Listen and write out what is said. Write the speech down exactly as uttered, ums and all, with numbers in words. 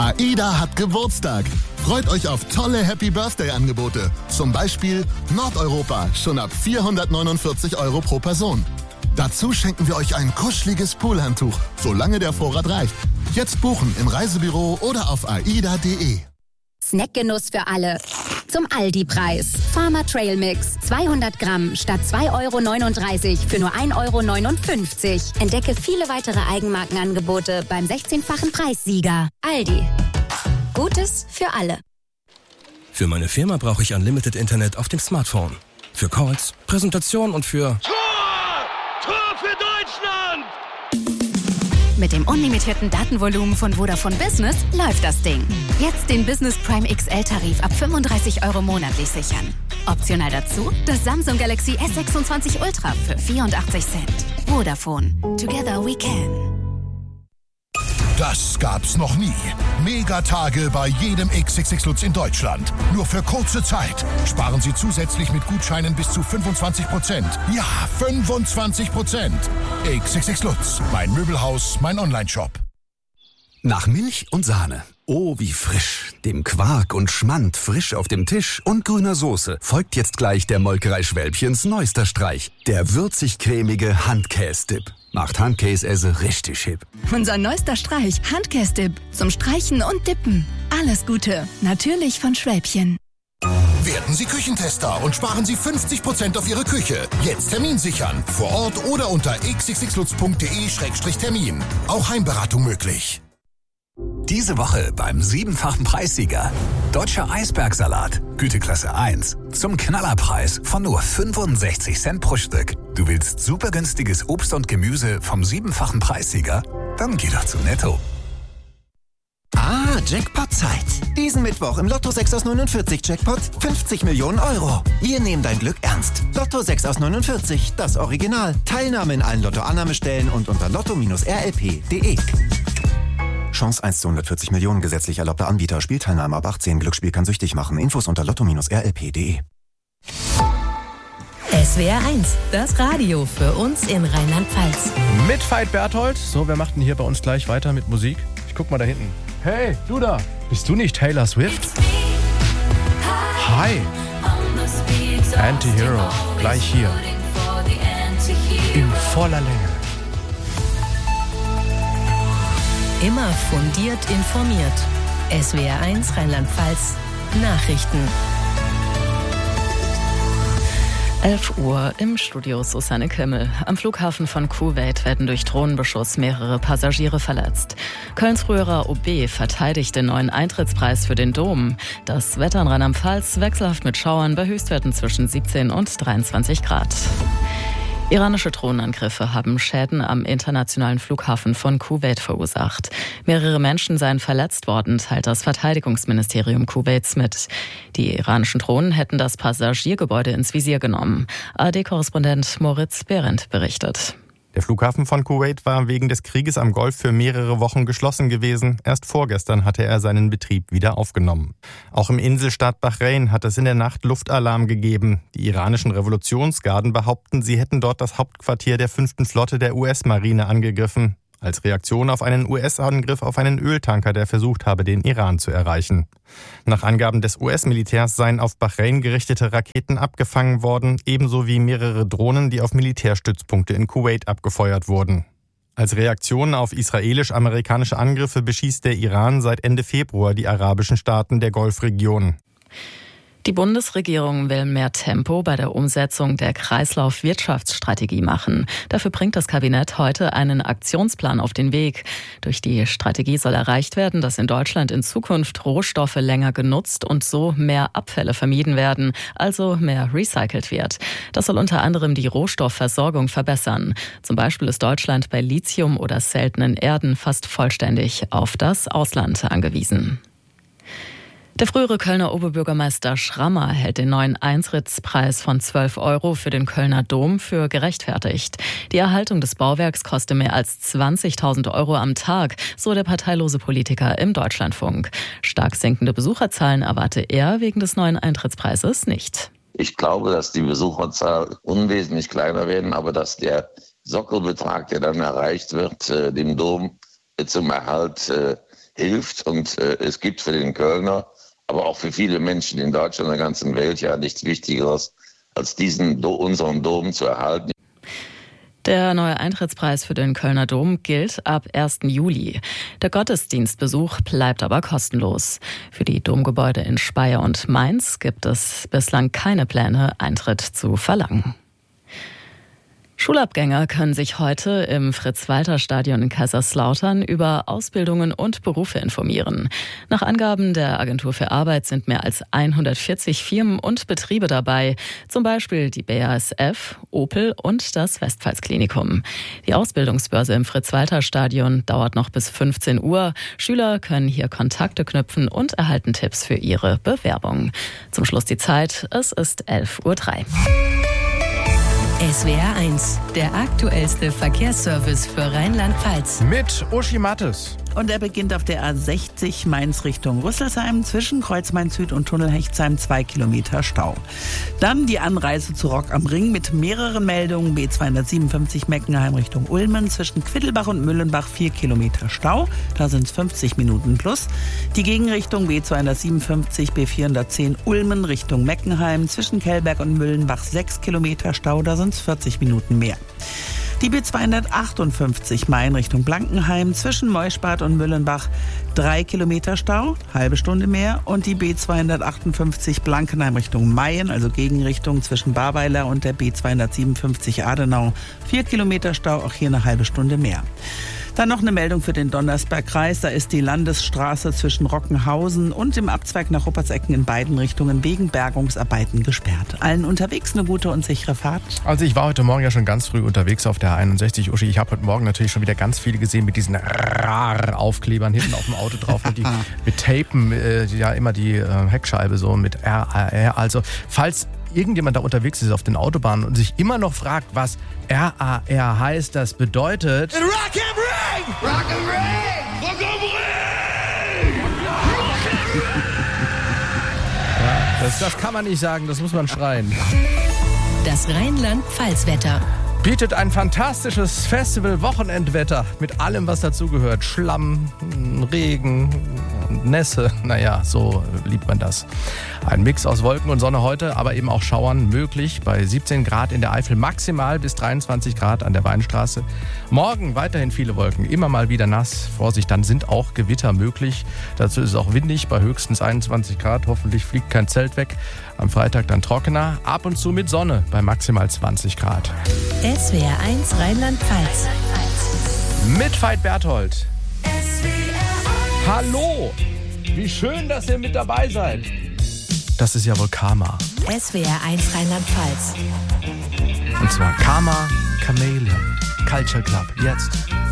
AIDA hat Geburtstag. Freut euch auf tolle Happy-Birthday-Angebote. Zum Beispiel Nordeuropa, schon ab vierhundertneunundvierzig Euro pro Person. Dazu schenken wir euch ein kuscheliges Poolhandtuch, solange der Vorrat reicht. Jetzt buchen im Reisebüro oder auf aida punkt de. Snackgenuss für alle. Zum Aldi-Preis. Farmer Trail Mix. zweihundert Gramm statt zwei Euro neununddreißig für nur ein Euro neunundfünfzig. Entdecke viele weitere Eigenmarkenangebote beim sechzehnfachen Preissieger. Aldi. Gutes für alle. Für meine Firma brauche ich Unlimited Internet auf dem Smartphone. Für Calls, Präsentation und für... Tor! Tor für Deutschland! Mit dem unlimitierten Datenvolumen von Vodafone Business läuft das Ding. Jetzt den Business Prime X L-Tarif ab fünfunddreißig Euro monatlich sichern. Optional dazu das Samsung Galaxy S sechsundzwanzig Ultra für vierundachtzig Cent. Vodafone. Together we can. Das gab's noch nie. Megatage bei jedem X X X Lutz in Deutschland. Nur für kurze Zeit. Sparen Sie zusätzlich mit Gutscheinen bis zu fünfundzwanzig Prozent. Ja, fünfundzwanzig Prozent. X X X Lutz. Mein Möbelhaus, mein Onlineshop. Nach Milch und Sahne. Oh, wie frisch. Dem Quark und Schmand frisch auf dem Tisch und grüner Soße folgt jetzt gleich der Molkerei Schwälbchens neuester Streich. Der würzig-cremige Handkäse-Dip. Macht Handkäse richtig hip. Unser neuester Streich, Handkäse-Dip. Zum Streichen und Dippen. Alles Gute. Natürlich von Schwälbchen. Werden Sie Küchentester und sparen Sie fünfzig Prozent auf Ihre Küche. Jetzt Termin sichern. Vor Ort oder unter x x x lutz punkt de Schrägstrich Termin. Auch Heimberatung möglich. Diese Woche beim siebenfachen Preissieger. Deutscher Eisbergsalat, Güteklasse eins. Zum Knallerpreis von nur fünfundsechzig Cent pro Stück. Du willst super günstiges Obst und Gemüse vom siebenfachen Preissieger? Dann geh doch zu Netto. Ah, Jackpot-Zeit. Diesen Mittwoch im Lotto sechs aus neunundvierzig Jackpot fünfzig Millionen Euro. Wir nehmen dein Glück ernst. Lotto sechs aus neunundvierzig, das Original. Teilnahme in allen Lotto-Annahmestellen und unter lotto R L P punkt de. Chance eins zu hundertvierzig Millionen, gesetzlich erlaubter Anbieter. Spielteilnahme ab achtzehn. Glücksspiel kann süchtig machen. Infos unter lotto R L P punkt de. S W R eins, das Radio für uns in Rheinland-Pfalz. Mit Veit Berthold. So, wer macht denn hier bei uns gleich weiter mit Musik? Ich guck mal da hinten. Hey, du da. Bist du nicht Taylor Swift? Hi. Anti-Hero. Gleich hier. In voller Länge. Immer fundiert informiert. S W R eins Rheinland-Pfalz Nachrichten. elf Uhr im Studio Susanne Kimmel. Am Flughafen von Kuwait werden durch Drohnenbeschuss mehrere Passagiere verletzt. Kölns früherer O B verteidigt den neuen Eintrittspreis für den Dom. Das Wetter in Rheinland-Pfalz wechselhaft mit Schauern bei Höchstwerten zwischen siebzehn und dreiundzwanzig Grad. Iranische Drohnenangriffe haben Schäden am internationalen Flughafen von Kuwait verursacht. Mehrere Menschen seien verletzt worden, teilt das Verteidigungsministerium Kuwaits mit. Die iranischen Drohnen hätten das Passagiergebäude ins Visier genommen. A R D-Korrespondent Moritz Behrendt berichtet. Der Flughafen von Kuwait war wegen des Krieges am Golf für mehrere Wochen geschlossen gewesen. Erst vorgestern hatte er seinen Betrieb wieder aufgenommen. Auch im Inselstaat Bahrain hat es in der Nacht Luftalarm gegeben. Die iranischen Revolutionsgarden behaupten, sie hätten dort das Hauptquartier der fünften Flotte der U S-Marine angegriffen. Als Reaktion auf einen U S-Angriff auf einen Öltanker, der versucht habe, den Iran zu erreichen. Nach Angaben des U S-Militärs seien auf Bahrain gerichtete Raketen abgefangen worden, ebenso wie mehrere Drohnen, die auf Militärstützpunkte in Kuwait abgefeuert wurden. Als Reaktion auf israelisch-amerikanische Angriffe beschießt der Iran seit Ende Februar die arabischen Staaten der Golfregion. Die Bundesregierung will mehr Tempo bei der Umsetzung der Kreislaufwirtschaftsstrategie machen. Dafür bringt das Kabinett heute einen Aktionsplan auf den Weg. Durch die Strategie soll erreicht werden, dass in Deutschland in Zukunft Rohstoffe länger genutzt und so mehr Abfälle vermieden werden, also mehr recycelt wird. Das soll unter anderem die Rohstoffversorgung verbessern. Zum Beispiel ist Deutschland bei Lithium oder seltenen Erden fast vollständig auf das Ausland angewiesen. Der frühere Kölner Oberbürgermeister Schrammer hält den neuen Eintrittspreis von zwölf Euro für den Kölner Dom für gerechtfertigt. Die Erhaltung des Bauwerks koste mehr als zwanzigtausend Euro am Tag, so der parteilose Politiker im Deutschlandfunk. Stark sinkende Besucherzahlen erwarte er wegen des neuen Eintrittspreises nicht. Ich glaube, dass die Besucherzahl unwesentlich kleiner werden, aber dass der Sockelbetrag, der dann erreicht wird, dem Dom zum Erhalt hilft und äh, es gibt für den Kölner, aber auch für viele Menschen in Deutschland und der ganzen Welt ja nichts Wichtigeres, als diesen unseren Dom zu erhalten. Der neue Eintrittspreis für den Kölner Dom gilt ab ersten Juli. Der Gottesdienstbesuch bleibt aber kostenlos. Für die Domgebäude in Speyer und Mainz gibt es bislang keine Pläne, Eintritt zu verlangen. Schulabgänger können sich heute im Fritz-Walter-Stadion in Kaiserslautern über Ausbildungen und Berufe informieren. Nach Angaben der Agentur für Arbeit sind mehr als hundertvierzig Firmen und Betriebe dabei, zum Beispiel die B A S F, Opel und das Westpfalz-Klinikum. Die Ausbildungsbörse im Fritz-Walter-Stadion dauert noch bis fünfzehn Uhr. Schüler können hier Kontakte knüpfen und erhalten Tipps für ihre Bewerbung. Zum Schluss die Zeit, es ist elf Uhr drei. S W R eins, der aktuellste Verkehrsservice für Rheinland-Pfalz. Mit Uschi Mattes. Und er beginnt auf der A sechzig Mainz Richtung Rüsselsheim zwischen Kreuz Mainz Süd und Tunnel Hechtsheim zwei Kilometer Stau. Dann die Anreise zu Rock am Ring mit mehreren Meldungen. B zweihundertsiebenundfünfzig Meckenheim Richtung Ulmen zwischen Quiddelbach und Müllenbach vier Kilometer Stau. Da sind es fünfzig Minuten plus. Die Gegenrichtung B zweihundertsiebenundfünfzig B vierhundertzehn Ulmen Richtung Meckenheim zwischen Kellberg und Müllenbach sechs Kilometer Stau. Da sind es vierzig Minuten mehr. Die B zweihundertachtundfünfzig Main Richtung Blankenheim zwischen Meuschbad und Müllenbach drei Kilometer Stau, halbe Stunde mehr. Und die B zweihundertachtundfünfzig Blankenheim Richtung Mayen, also Gegenrichtung zwischen Barweiler und der B zweihundertsiebenundfünfzig Adenau vier Kilometer Stau, auch hier eine halbe Stunde mehr. Dann noch eine Meldung für den Donnersbergkreis. Da ist die Landesstraße zwischen Rockenhausen und dem Abzweig nach Ruppertsecken in beiden Richtungen wegen Bergungsarbeiten gesperrt. Allen unterwegs eine gute und sichere Fahrt. Also ich war heute Morgen ja schon ganz früh unterwegs auf der A einundsechzig, Uschi. Ich habe heute Morgen natürlich schon wieder ganz viele gesehen mit diesen Rar-Aufklebern hinten auf dem Auto drauf. Und die mit Tapen, äh, ja immer die äh, Heckscheibe so mit R A R. Also falls irgendjemand da unterwegs ist auf den Autobahnen und sich immer noch fragt, was R A R heißt, das bedeutet... Rock am Ring! Rock am Ring! Rock am Ring! Ja, das, das kann man nicht sagen, das muss man schreien. Das Rheinland-Pfalz-Wetter bietet ein fantastisches Festival-Wochenendwetter mit allem, was dazugehört. Schlamm, Regen, Nässe, naja, so liebt man das. Ein Mix aus Wolken und Sonne heute, aber eben auch Schauern möglich. Bei siebzehn Grad in der Eifel, maximal bis dreiundzwanzig Grad an der Weinstraße. Morgen weiterhin viele Wolken, immer mal wieder nass. Vorsicht, dann sind auch Gewitter möglich. Dazu ist es auch windig bei höchstens einundzwanzig Grad. Hoffentlich fliegt kein Zelt weg. Am Freitag dann trockener, ab und zu mit Sonne bei maximal zwanzig Grad. S W R eins Rheinland-Pfalz. Mit Veit Berthold. Hallo! Wie schön, dass ihr mit dabei seid. Das ist ja wohl Karma. S W R eins Rheinland-Pfalz. Und zwar Karma Chameleon Culture Club. Jetzt.